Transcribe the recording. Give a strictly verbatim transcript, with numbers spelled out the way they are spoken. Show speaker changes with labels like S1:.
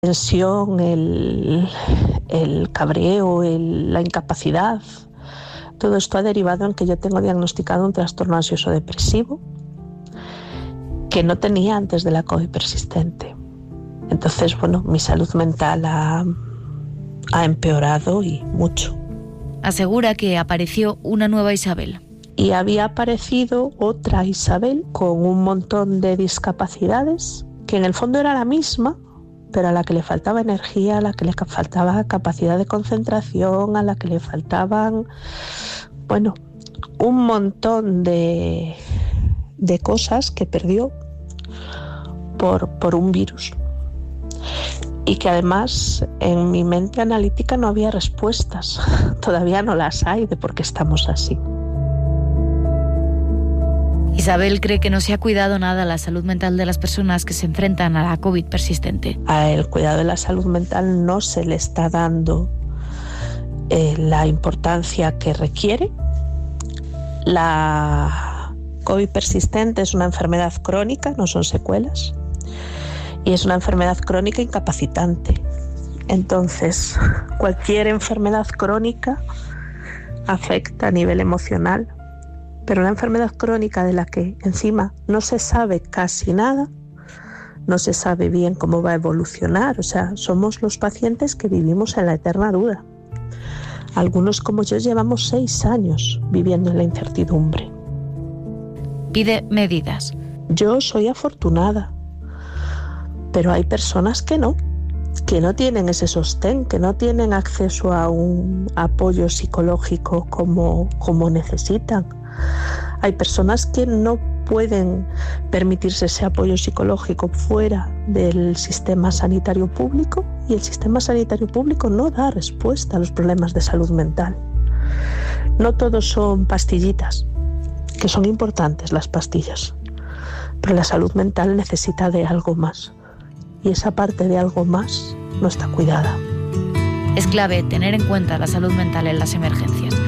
S1: tensión, el, el cabreo, el, la incapacidad. Todo esto ha derivado en que yo tengo diagnosticado un trastorno ansioso depresivo que no tenía antes de la COVID persistente. Entonces, bueno, mi salud mental ha, ha empeorado y mucho.
S2: Asegura que apareció una nueva Isabel.
S1: Y había aparecido otra Isabel con un montón de discapacidades que en el fondo era la misma, pero a la que le faltaba energía, a la que le faltaba capacidad de concentración, a la que le faltaban, bueno, un montón de, de cosas que perdió por, por un virus. Y que además en mi mente analítica no había respuestas, todavía no las hay de por qué estamos así.
S2: Isabel cree que no se ha cuidado nada la salud mental de las personas que se enfrentan a la COVID persistente.
S1: El cuidado de la salud mental no se le está dando eh, la importancia que requiere. La COVID persistente es una enfermedad crónica, no son secuelas, y es una enfermedad crónica incapacitante. Entonces, cualquier enfermedad crónica afecta a nivel emocional. Pero una enfermedad crónica de la que encima no se sabe casi nada, no se sabe bien cómo va a evolucionar, o sea, somos los pacientes que vivimos en la eterna duda. Algunos como yo llevamos seis años viviendo en la incertidumbre.
S2: Pide medidas.
S1: Yo soy afortunada, pero hay personas que no, que no tienen ese sostén, que no tienen acceso a un apoyo psicológico como, como necesitan. Hay personas que no pueden permitirse ese apoyo psicológico fuera del sistema sanitario público y el sistema sanitario público no da respuesta a los problemas de salud mental. No todos son pastillitas, que son importantes las pastillas, pero la salud mental necesita de algo más y esa parte de algo más no está cuidada.
S2: Es clave tener en cuenta la salud mental en las emergencias.